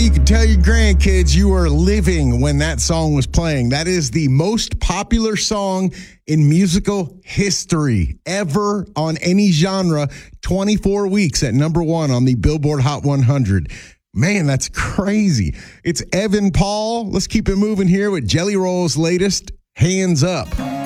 You can tell your grandkids you were living when that song was playing. That is the most popular song in musical history ever on any genre. 24 weeks at number one on the Billboard Hot 100. Man, that's crazy. It's Evan Paul. Let's keep it moving here with Jelly Roll's latest, Hands Up.